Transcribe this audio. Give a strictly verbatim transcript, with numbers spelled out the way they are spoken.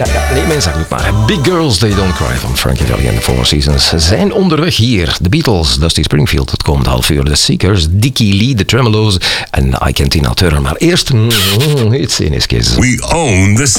ja, ja. Nee, mijn zakdoek maar. Big Girls, They Don't Cry van Frankie Valli en The Four Seasons zijn onderweg hier. The Beatles, Dusty Springfield, het komend half uur. The Seekers, Dickie Lee, The Tremolos en I Can Tina Turner. Maar eerst, mm, iets in his case. We own the